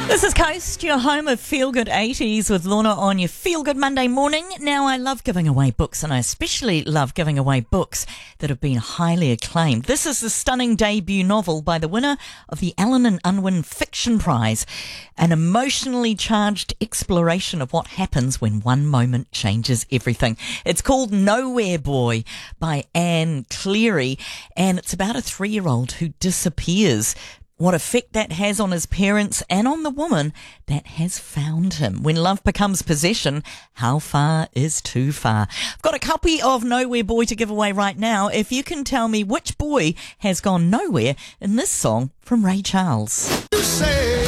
This is Coast, your home of Feel Good 80s with Lorna on your Feel Good Monday morning. Now, I love giving away books, and I especially love giving away books that have been highly acclaimed. This is the stunning debut novel by the winner of the Allen and Unwin Fiction Prize, an emotionally charged exploration of what happens when one moment changes everything. It's called Nowhere Boy by Anne Cleary, and it's about a 3-year-old who disappears. What effect that has on his parents and on the woman that has found him. When love becomes possession, how far is too far? I've got a copy of Nowhere Boy to give away right now. If you can tell me which boy has gone nowhere in this song from Ray Charles. You say,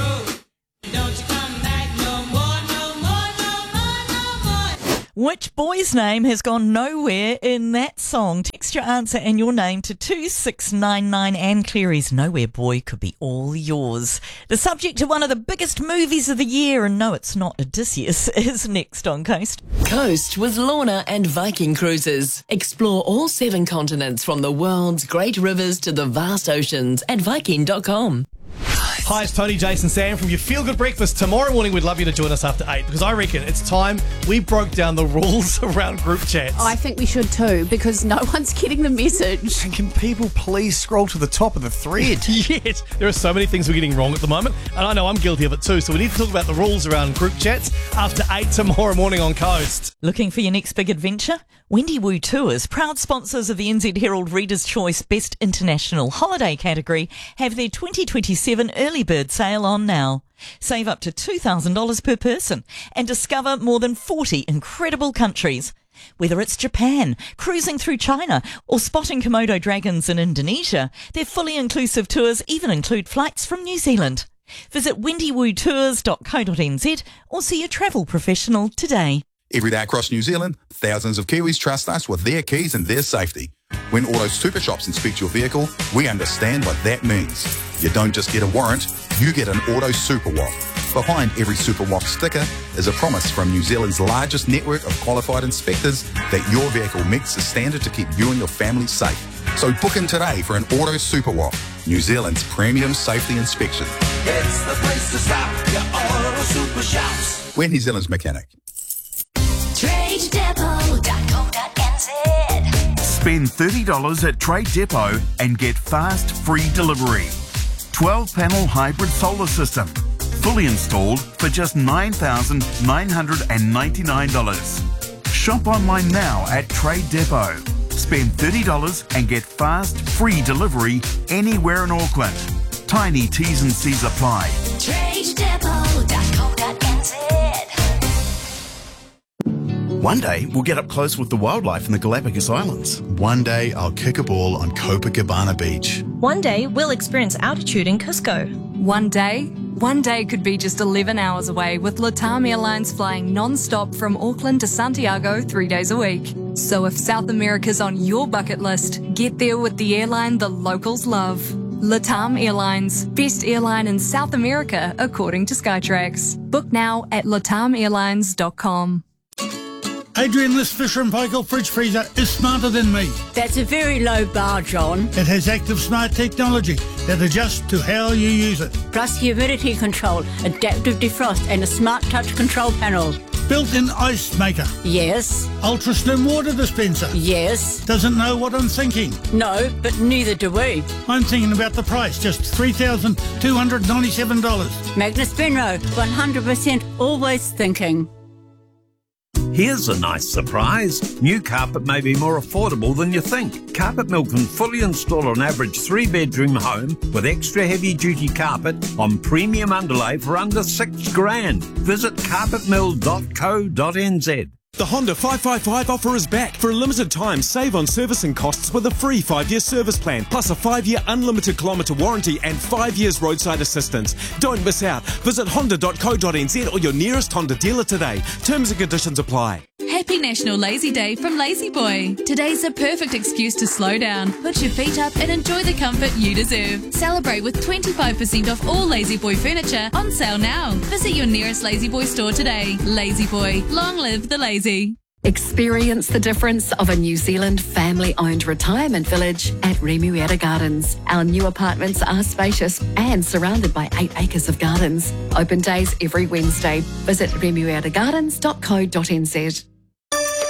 Which boy's name has gone nowhere in that song? Text your answer and your name to 2699. Anne Cleary's Nowhere Boy could be all yours. The subject to one of the biggest movies of the year, and no, it's not Odysseus, is next on Coast. Coast with Lorna and Viking Cruises. Explore all 7 continents from the world's great rivers to the vast oceans at Viking.com. Hi, it's Tony, Jason, Sam from your Feel Good Breakfast. Tomorrow morning, we'd love you to join us after 8 because I reckon it's time we broke down the rules around group chats. I think we should too, because no one's getting the message. And can people please scroll to the top of the thread? Yes, there are so many things we're getting wrong at the moment, and I know I'm guilty of it too, so we need to talk about the rules around group chats after 8 tomorrow morning on Coast. Looking for your next big adventure? Wendy Wu Tours, proud sponsors of the NZ Herald Reader's Choice Best International Holiday category, have their 2027 early bird sale on now. Save up to $2,000 per person and discover more than 40 incredible countries. Whether it's Japan, cruising through China, or spotting Komodo dragons in Indonesia, their fully inclusive tours even include flights from New Zealand. Visit wendywotours.co.nz or see a travel professional today. every day across New Zealand, thousands of Kiwis trust us with their keys and their safety. When Auto Super Shops inspect your vehicle, we understand what that means. You don't just get a warrant, you get an Auto Super Walk. Behind every Super Walk sticker is a promise from New Zealand's largest network of qualified inspectors that your vehicle meets the standard to keep you and your family safe. So book in today for an Auto Super Walk, New Zealand's premium safety inspection. It's the place to stop, your Auto Super Shops. We're New Zealand's mechanic. TradeDepot.co.nz. Spend $30 at Trade Depot and get fast, free delivery. 12-panel hybrid solar system. Fully installed for just $9,999. Shop online now at Trade Depot. Spend $30 and get fast, free delivery anywhere in Auckland. Tiny T's and C's apply. TradeDepot.co.nz. One day, we'll get up close with the wildlife in the Galapagos Islands. One day, I'll kick a ball on Copacabana Beach. One day, we'll experience altitude in Cusco. One day could be just 11 hours away with LATAM Airlines flying non-stop from Auckland to Santiago 3 days a week. So if South America's on your bucket list, get there with the airline the locals love. LATAM Airlines, best airline in South America according to Skytrax. Book now at latamairlines.com. Adrian, this Fisher & Paykel fridge freezer is smarter than me. That's a very low bar, John. It has active smart technology that adjusts to how you use it. Plus humidity control, adaptive defrost and a smart touch control panel. Built-in ice maker. Yes. Ultra slim water dispenser. Yes. Doesn't know what I'm thinking. No, but neither do we. I'm thinking about the price, just $3,297. Magnus Benro, 100% always thinking. Here's a nice surprise. New carpet may be more affordable than you think. Carpet Mill can fully install an average 3-bedroom home with extra heavy-duty carpet on premium underlay for under $6,000. Visit carpetmill.co.nz. The Honda 555 offer is back. For a limited time, save on servicing costs with a free 5-year service plan, plus a 5-year unlimited kilometre warranty and 5 years roadside assistance. Don't miss out. Visit honda.co.nz or your nearest Honda dealer today. Terms and conditions apply. Happy National Lazy Day from Lazy Boy. Today's a perfect excuse to slow down, put your feet up and enjoy the comfort you deserve. Celebrate with 25% off all Lazy Boy furniture on sale now. Visit your nearest Lazy Boy store today. Lazy Boy, long live the lazy. Experience the difference of a New Zealand family-owned retirement village at Remuera Gardens. Our new apartments are spacious and surrounded by 8 acres of gardens. Open days every Wednesday. Visit remueragardens.co.nz.